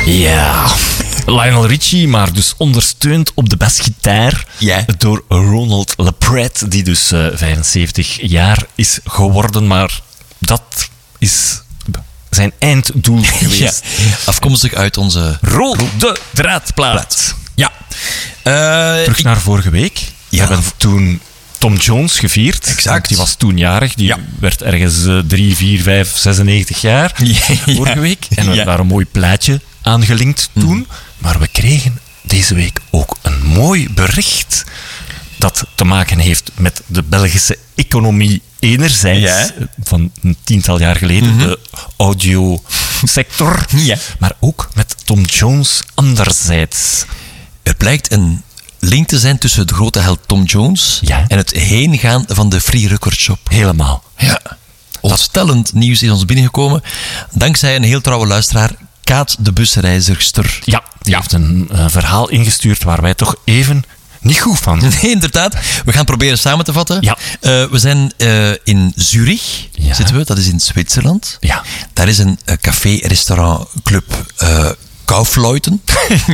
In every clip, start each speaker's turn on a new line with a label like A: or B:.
A: Ja. Lionel Richie, maar dus ondersteund op de basgitaar door Ronald LaPret, die dus 75 jaar is geworden, maar dat is zijn einddoel geweest.
B: Ja. Afkomstig uit onze
A: rode draadplaat.
B: Ja.
A: Terug naar vorige week. We hebben toen Tom Jones gevierd.
B: Exact.
A: Die was toen jarig. Die werd ergens 3, 4, 5, 96 jaar vorige week. En we hebben daar een mooi plaatje aan gelinkt toen. Maar we kregen deze week ook een mooi bericht dat te maken heeft met de Belgische economie enerzijds, van een 10-tal jaar geleden, de audiosector, maar ook met Tom Jones anderzijds.
B: Er blijkt een link te zijn tussen de grote held Tom Jones en het heengaan van de Free Record Shop.
A: Helemaal.
B: Ja. Ontstellend nieuws is ons binnengekomen, dankzij een heel trouwe luisteraar, Kaat de busreizigster.
A: Ja, die heeft een verhaal ingestuurd waar wij toch even niet goed van.
B: Nee, inderdaad. We gaan proberen samen te vatten.
A: Ja.
B: We zijn in Zurich, zitten we. Dat is in Zwitserland.
A: Ja.
B: Daar is een café, restaurant, club, Kaufleuten.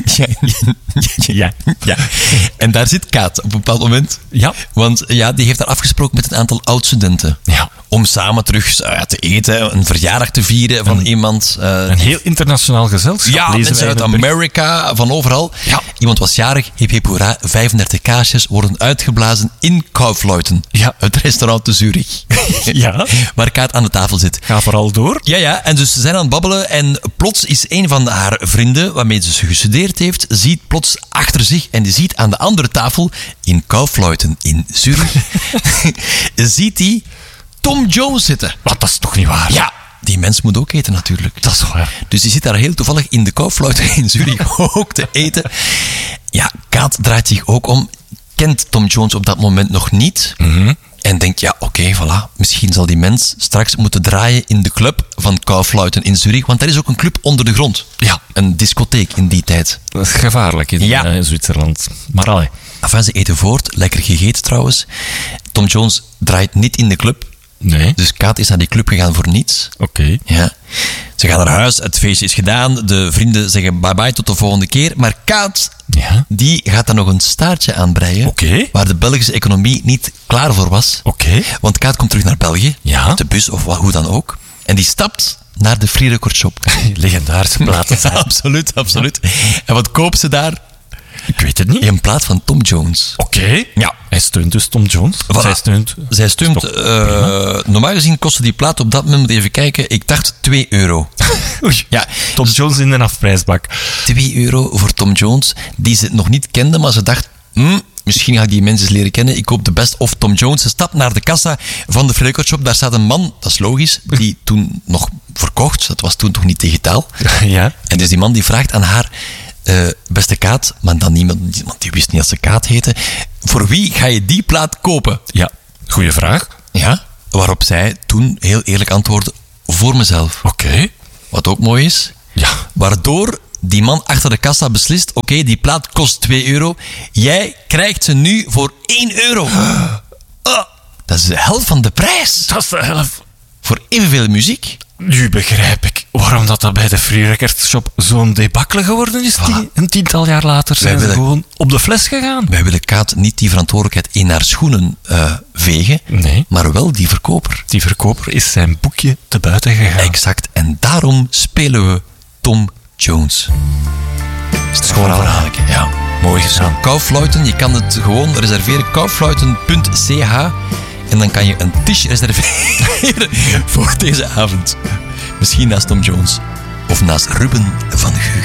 A: Ja.
B: En daar zit Kaat op een bepaald moment.
A: Ja.
B: Want die heeft daar afgesproken met een aantal oud-studenten.
A: Ja.
B: Om samen terug te eten, een verjaardag te vieren van iemand.
A: Een heel internationaal gezelschap.
B: Ja, mensen uit Amerika, van overal.
A: Ja.
B: Iemand was jarig, hip hip hoera, 35 kaarsjes worden uitgeblazen in Kaufleuten.
A: Ja.
B: Het restaurant te Zurich.
A: Ja.
B: Waar Kaat aan de tafel zit.
A: Ga vooral door.
B: Ja, en dus ze zijn aan het babbelen en plots is een van haar vrienden, waarmee ze gestudeerd heeft, ziet plots achter zich en die ziet aan de andere tafel, in Kaufleuten in Zurich, ziet hij Tom Jones zitten.
A: Wat, dat is toch niet waar?
B: Ja, die mens moet ook eten natuurlijk.
A: Dat is waar.
B: Dus die zit daar heel toevallig in de Kaufleuten in Zurich ook te eten. Ja, Kaat draait zich ook om, kent Tom Jones op dat moment nog niet. En denkt, oké, voilà. Misschien zal die mens straks moeten draaien in de club van Kaufleuten in Zurich. Want er is ook een club onder de grond.
A: Ja.
B: Een discotheek in die tijd.
A: Dat is gevaarlijk in Zwitserland. Maar allee.
B: Enfin, ze eten voort. Lekker gegeten trouwens. Tom Jones draait niet in de club.
A: Nee.
B: Dus Kaat is naar die club gegaan voor niets.
A: Oké.
B: Ja. Ze gaan naar huis, het feestje is gedaan. De vrienden zeggen bye-bye, tot de volgende keer. Maar Kaat, die gaat daar nog een staartje aan breien.
A: Oké.
B: Waar de Belgische economie niet klaar voor was.
A: Oké.
B: Want Kaat komt terug naar België.
A: Ja.
B: Met de bus of hoe dan ook. En die stapt naar de Free Record Shop.
A: Legendarische platen zijn.
B: Absoluut. En wat koopt ze daar?
A: Ik weet het niet.
B: Een plaat van Tom Jones.
A: Oké.
B: Ja.
A: Hij steunt dus Tom Jones.
B: Voilà. Zij steunt. Normaal gezien kostte die plaat op dat moment, moet even kijken, ik dacht €2.
A: Oei.
B: Ja.
A: Tom Jones in de afprijsbak.
B: €2 voor Tom Jones, die ze nog niet kende, maar ze dacht, misschien ga ik die mensen eens leren kennen. Ik koop de best of Tom Jones. Ze stapt naar de kassa van de Free Record Shop. Daar staat een man, dat is logisch, die toen nog verkocht. Dat was toen toch niet digitaal.
A: Ja.
B: En dus die man die vraagt aan haar, beste Kaat, maar dan niemand, want die wist niet dat ze Kaat heette. Voor wie ga je die plaat kopen?
A: Ja. Goeie vraag.
B: Ja. Waarop zij toen heel eerlijk antwoordde, voor mezelf.
A: Oké.
B: Wat ook mooi is.
A: Ja.
B: Waardoor die man achter de kassa beslist, oké, die plaat kost €2. Jij krijgt ze nu voor €1. Dat is de helft van de prijs.
A: Dat is de helft.
B: Voor evenveel muziek.
A: Nu begrijp ik waarom dat bij de Free Record Shop zo'n debacle geworden is.
B: Voilà.
A: Een 10-tal jaar later zijn ze gewoon op de fles gegaan.
B: Wij willen Kaat niet die verantwoordelijkheid in haar schoenen vegen,
A: Nee.
B: maar wel die verkoper.
A: Die verkoper is zijn boekje te buiten gegaan.
B: Exact. En daarom spelen we Tom Jones.
A: Is het gewoon verhaallijke.
B: Ja.
A: Mooi gedaan.
B: Kaufleuten, je kan het gewoon reserveren. Kaufleuten.ch. En dan kan je een tisch reserveren voor deze avond. Misschien naast Tom Jones. Of naast Ruben van Gugh.